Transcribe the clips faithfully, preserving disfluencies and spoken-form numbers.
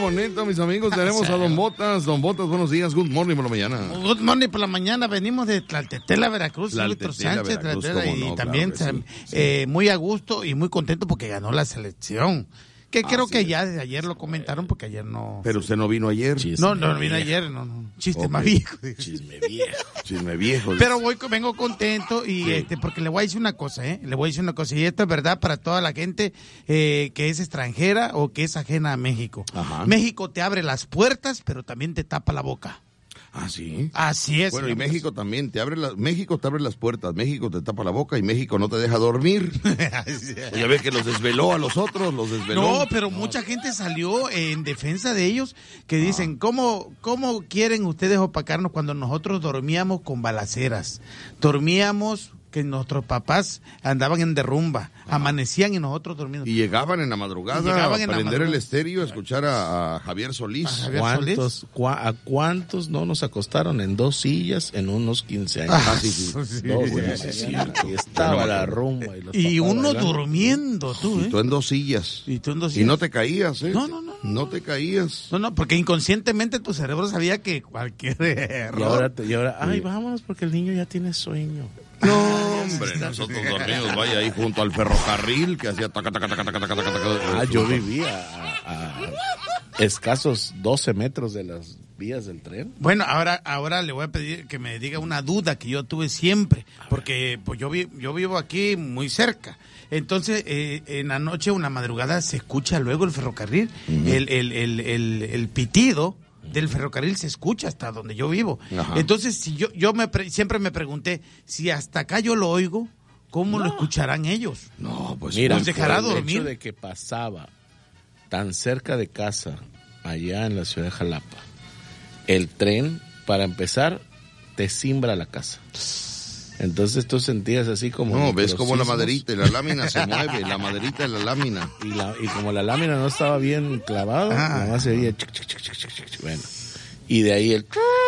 bonito, mis amigos. Tenemos a Don Botas. Don Botas, buenos días. Good morning por la mañana. Good morning por la mañana. Venimos de Tlaltetela, Veracruz. Tlaltetela, Sánchez, Veracruz, Tlaltetela, y no, también claro sí, eh, sí. muy a gusto y muy contento porque ganó la selección. Que ah, creo sí, que ya desde ayer lo comentaron porque ayer no... Pero usted no vino ayer. Chisme no, no, no vino ayer. No, no. Chiste okay. más viejo. Chisme viejo. Chisme viejo. Pero voy, vengo contento y sí. este porque le voy a decir una cosa, ¿eh? Le voy a decir una cosa y esto es verdad para toda la gente eh, que es extranjera o que es ajena a México. Ajá. México te abre las puertas, pero también te tapa la boca. Ah, sí. Así es. Bueno, y México también te abre la, México te abre las puertas, México te tapa la boca y México no te deja dormir. Ya ves que los desveló a los otros, los desveló. No, pero no. Mucha gente salió en defensa de ellos que dicen, ah. ¿cómo, ¿cómo quieren ustedes opacarnos cuando nosotros dormíamos con balaceras? Dormíamos que nuestros papás andaban en derrumba, ah. amanecían y nosotros dormíamos. Y llegaban en la madrugada a prender el estéreo, a escuchar a, a Javier Solís. ¿A Javier ¿Cuántos, Solís? Cua, ¿A cuántos no nos acostaron en dos sillas en unos quince años? Ah, sí, sí. sí, dos, sí, sí, sí. Y estaba la rumba. Y, y uno bailando. Durmiendo, tú, ¿eh? Y tú en dos sillas. Y tú en dos sillas. Y no te caías, ¿eh? No, no, no. No te caías. No, no, porque inconscientemente tu cerebro sabía que cualquier error. Y ahora, y ahora ay, vámonos porque el niño ya tiene sueño. No, hombre, nosotros dormimos, vaya ahí junto al ferrocarril que hacía taca, taca, taca, taca, taca, taca, taca. Ah, yo vivía a, a escasos doce metros de las vías del tren. Bueno, ahora ahora le voy a pedir que me diga una duda que yo tuve siempre, porque pues yo, vi, yo vivo aquí muy cerca. Entonces, eh, en la noche, una madrugada, se escucha luego el ferrocarril, uh-huh. el, el, el, el, el pitido del ferrocarril se escucha hasta donde yo vivo. Ajá. Entonces, si yo yo me pre, siempre me pregunté, si hasta acá yo lo oigo, ¿cómo no. lo escucharán ellos? No, pues mira, ¿nos dejará el dormir? hecho de que pasaba tan cerca de casa, allá en la ciudad de Jalapa, el tren, para empezar, te cimbra la casa. Entonces tú sentías así como... No, ves como la maderita y la lámina se mueve, la maderita y la lámina. Y, la, y como la lámina no estaba bien clavada, ah, nada más se veía... Chic, chic, chic, chic, chic, chic, bueno, y de ahí el...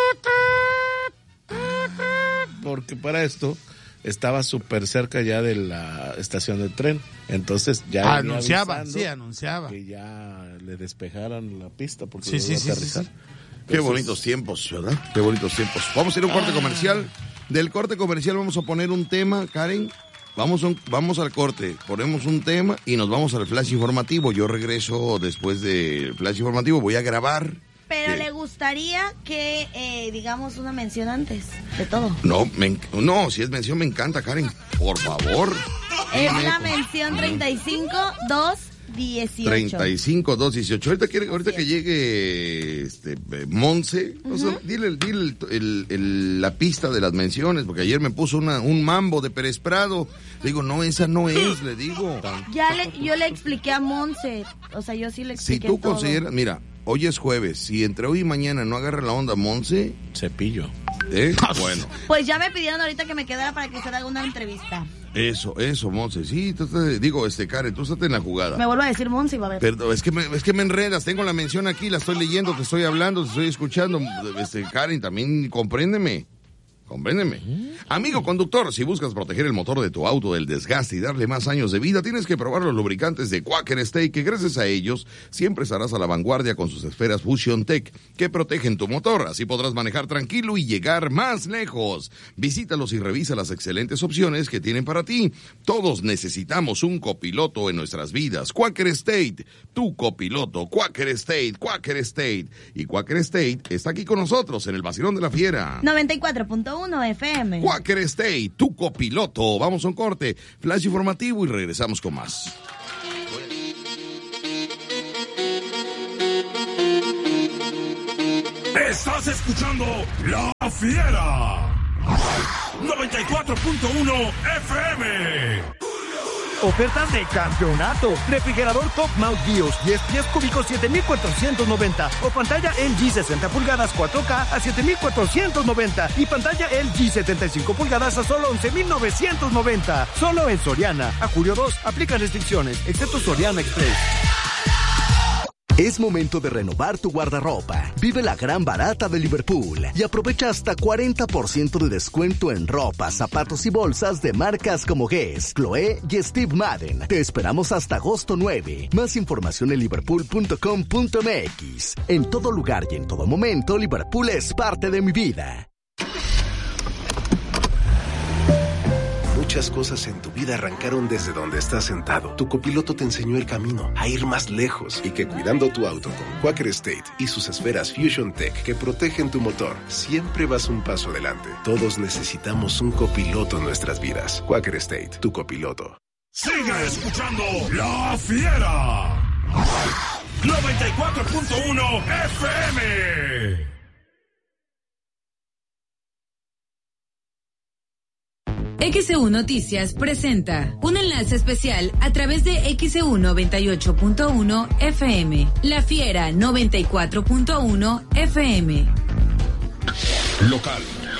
Porque para esto estaba súper cerca ya de la estación del tren. Entonces ya... Anunciaba, sí, anunciaba. Que ya le despejaran la pista porque sí, sí, sí, aterrizar. sí, sí. Qué Entonces, bonitos tiempos, ¿verdad? Qué bonitos tiempos. Vamos a ir a un corte comercial. Del corte comercial vamos a poner un tema, Karen. Vamos, un, vamos al corte, ponemos un tema y nos vamos al flash informativo. Yo regreso después del flash informativo, voy a grabar. Pero que... le gustaría que eh, digamos una mención antes de todo. No, me, no, si es mención me encanta, Karen. Por favor. Es la mención treinta y cinco dos dieciocho. treinta y cinco dos dieciocho. Ahorita, quiere, ahorita que llegue este, Monse, uh-huh. o sea, dile, dile el, el, el, la pista de las menciones, porque ayer me puso una, un mambo de Pérez Prado. Le digo, no, esa no es, le digo. Ya le, yo le expliqué a Monse, o sea, yo sí le expliqué. Si tú todo. consideras, mira, hoy es jueves, si entre hoy y mañana no agarra la onda Monse, cepillo. ¿Eh? Bueno. Pues ya me pidieron ahorita que me quedara para que usted haga una entrevista. Eso, eso, Monse. Sí, tú te, digo, este, Karen, tú estás en la jugada. Me vuelvo a decir Monse, va a ver. Perdón, es que me, es que me enredas. Tengo la mención aquí, la estoy leyendo, te estoy hablando, te estoy escuchando. Este, Karen, también compréndeme. Compréndeme. Amigo conductor, si buscas proteger el motor de tu auto del desgaste y darle más años de vida, tienes que probar los lubricantes de Quaker State, que gracias a ellos siempre estarás a la vanguardia con sus esferas Fusion Tech, que protegen tu motor. Así podrás manejar tranquilo y llegar más lejos. Visítalos y revisa las excelentes opciones que tienen para ti. Todos necesitamos un copiloto en nuestras vidas. Quaker State, tu copiloto. Quaker State, Quaker State. Y Quaker State está aquí con nosotros en el Vacilón de la Fiera. noventa y cuatro punto uno F M. Quaker State, tu copiloto. Vamos a un corte, flash informativo y regresamos con más. Estás escuchando La Fiera. noventa y cuatro punto uno F M. Ofertas de campeonato. Refrigerador Top Mount BIOS diez pies cúbicos siete mil cuatrocientos noventa o pantalla L G sesenta pulgadas cuatro K a siete mil cuatrocientos noventa y pantalla L G setenta y cinco pulgadas a solo once mil novecientos noventa. Solo en Soriana. A julio dos aplican restricciones, excepto Soriana Express. Es momento de renovar tu guardarropa. Vive la gran barata de Liverpool y aprovecha hasta cuarenta por ciento de descuento en ropa, zapatos y bolsas de marcas como Guess, Chloé y Steve Madden. Te esperamos hasta agosto nueve. Más información en liverpool punto com punto m x. En todo lugar y en todo momento, Liverpool es parte de mi vida. Muchas cosas en tu vida arrancaron desde donde estás sentado. Tu copiloto te enseñó el camino a ir más lejos y que cuidando tu auto con Quaker State y sus esferas Fusion Tech que protegen tu motor, siempre vas un paso adelante. Todos necesitamos un copiloto en nuestras vidas. Quaker State, tu copiloto. Sigue escuchando La Fiera. noventa y cuatro punto uno F M. X E U Noticias presenta un enlace especial a través de X E U noventa y ocho punto uno F M, La Fiera noventa y cuatro punto uno F M. Local.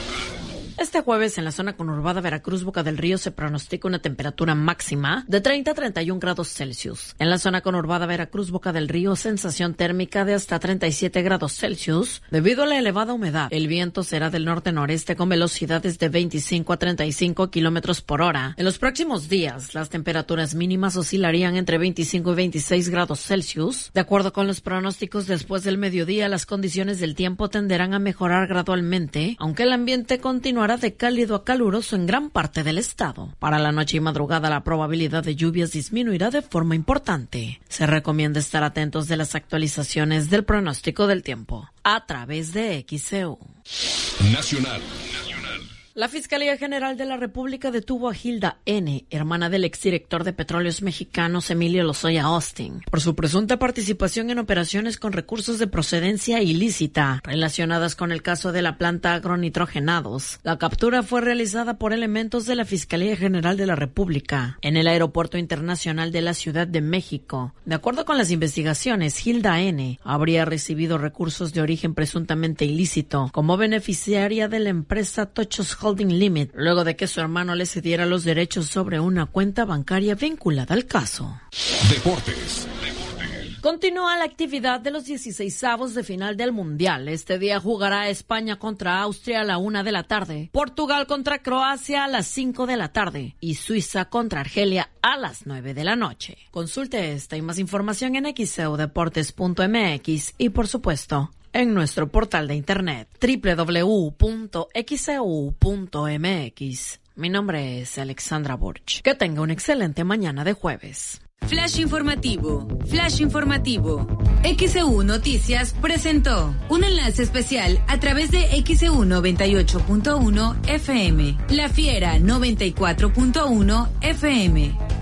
Este jueves en la zona conurbada Veracruz, Boca del Río, se pronostica una temperatura máxima de treinta a treinta y un grados Celsius. En la zona conurbada Veracruz, Boca del Río, sensación térmica de hasta treinta y siete grados Celsius. Debido a la elevada humedad, el viento será del norte-noreste con velocidades de veinticinco a treinta y cinco kilómetros por hora. En los próximos días, las temperaturas mínimas oscilarían entre veinticinco y veintiséis grados Celsius. De acuerdo con los pronósticos, después del mediodía, las condiciones del tiempo tenderán a mejorar gradualmente, aunque el ambiente continuará de cálido a caluroso en gran parte del estado. Para la noche y madrugada la probabilidad de lluvias disminuirá de forma importante. Se recomienda estar atentos de las actualizaciones del pronóstico del tiempo a través de X E U. Nacional. La Fiscalía General de la República detuvo a Hilda N., hermana del exdirector de Petróleos Mexicanos Emilio Lozoya Austin, por su presunta participación en operaciones con recursos de procedencia ilícita relacionadas con el caso de la planta agronitrogenados. La captura fue realizada por elementos de la Fiscalía General de la República en el Aeropuerto Internacional de la Ciudad de México. De acuerdo con las investigaciones, Hilda N. habría recibido recursos de origen presuntamente ilícito como beneficiaria de la empresa Tochos Holding Limit, luego de que su hermano le cediera los derechos sobre una cuenta bancaria vinculada al caso. Deportes. Continúa la actividad de los dieciseisavos de final del Mundial. Este día jugará España contra Austria a la una de la tarde, Portugal contra Croacia a las cinco de la tarde y Suiza contra Argelia a las nueve de la noche. Consulte esta y más información en x e u deportes punto m x y, por supuesto, en nuestro portal de internet doble u doble u doble u punto x e u punto m x. Mi nombre es Alexandra Borch. Que tenga una excelente mañana de jueves. Flash informativo, flash informativo. X E U Noticias presentó un enlace especial a través de X E U noventa y ocho punto uno F M, La Fiera noventa y cuatro punto uno F M.